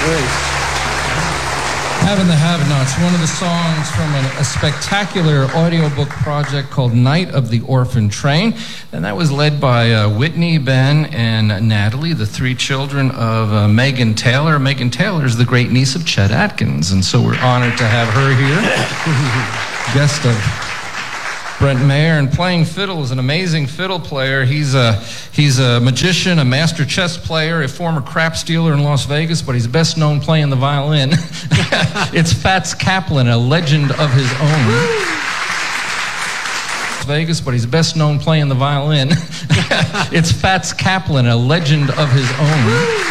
Having the Have-Nots, one of the songs from a spectacular audiobook project called Night of the Orphan Train. And that was led by Whitney, Ben, and Natalie, the three children of Megan Taylor. Megan Taylor is the great niece of Chet Atkins, and so we're honored to have her here. Guest of Brent Mayer, and playing fiddle is an amazing fiddle player. He's a magician, a master chess player, a former crap stealer in Las Vegas, but he's best known playing the violin. It's Fats Kaplan, a legend of his own. Vegas, but he's best known playing the violin. It's Fats Kaplan, a legend of his own.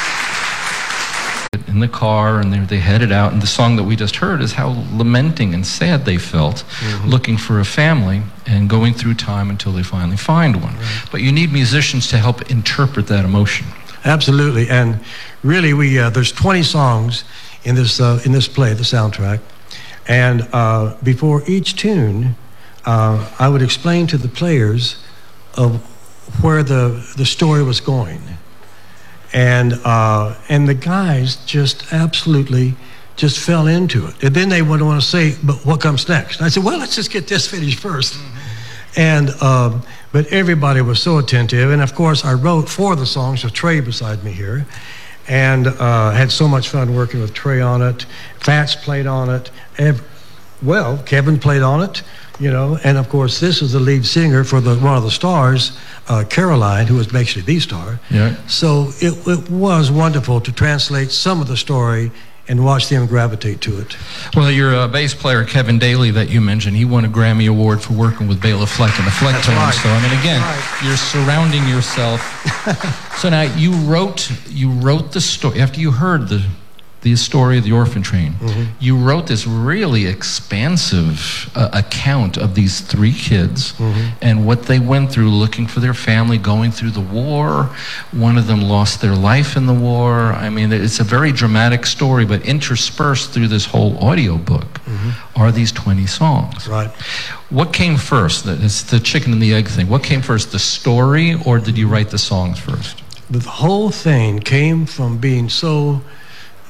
In the car, and they headed out, and the song that we just heard is how lamenting and sad they felt, looking for a family and going through time until they finally find one. Right. But you need musicians to help interpret that emotion. Absolutely, and really, there's 20 songs in this play, the soundtrack, and before each tune, I would explain to the players of where the story was going. And the guys just absolutely just fell into it. And then they would want to say, but what comes next? And I said, well, let's just get this finished first. And but everybody was so attentive. And of course, I wrote 4 of the songs with Trey beside me here, and had so much fun working with Trey on it. Fats played on it. Kevin played on it. And of course, this is the lead singer for one of the stars, Caroline, who was actually the star. Yeah. So it was wonderful to translate some of the story and watch them gravitate to it. Well, your bass player, Kevin Daly, that you mentioned, he won a Grammy Award for working with Bela Fleck and the Flecktones. Right. So, I mean, again, you're surrounding yourself. So now, you wrote the story, after you heard the story of the Orphan Train, you wrote this really expansive account of these 3 kids and what they went through looking for their family, going through the war. One of them lost their life in the war. I mean, it's a very dramatic story, but interspersed through this whole audio book are these 20 songs. Right. What came first? It's the chicken and the egg thing. What came first, the story, or did you write the songs first? The whole thing came from being so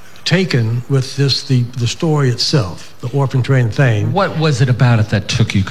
taken with the story itself, the Orphan Train thing. What was it about it that took you?